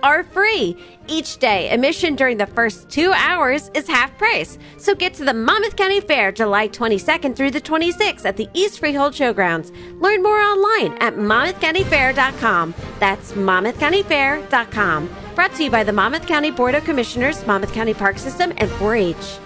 are free. Each day, admission during the first 2 hours is half price. So get to the Monmouth County Fair July 22nd through the 26th at the East Freehold Showgrounds. Learn more online at monmouthcountyfair.com. That's monmouthcountyfair.com. Brought to you by the Monmouth County Board of Commissioners, Monmouth County Park System, and 4-H.